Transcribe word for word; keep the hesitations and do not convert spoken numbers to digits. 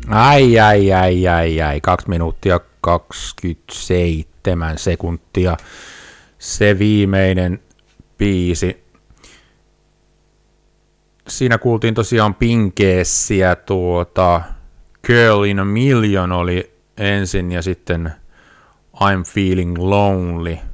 Ai, ai, ai, ai, ai, kaksi minuuttia kaksikymmentäseitsemän sekuntia. Se viimeinen biisi. Siinä kuultiin tosiaan Pinkeessiä, tuota, Girl in a Million oli ensin ja sitten I'm Feeling Lonely.